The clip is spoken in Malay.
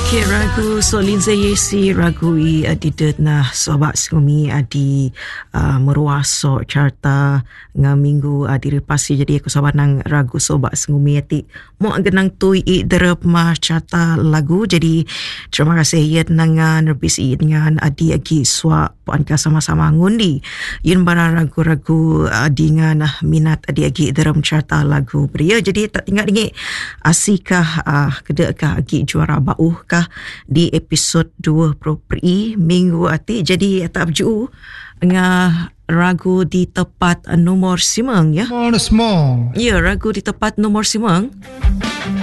Okey, ragu so Lindsay Yesi ragu I adidet nah sobat sumi adi meruah so carta nga minggu direpasi jadi aku sobat nang ragu sobat sumi ati mo genang tu I derep mah carta lagu jadi terima kasih yet nangan rebis I dengan adi agi swa puan ka sama-sama ngundi yin bara ragu-ragu dengan minat adi agi derem carta lagu beria jadi tak tinggal dengi asikah kedekah agi juara bauh kah di episod 2 Propri minggu ati jadi tak berju dengan ragu di tepat nomor simang ya. Small. Ya, ragu di tepat nomor simang.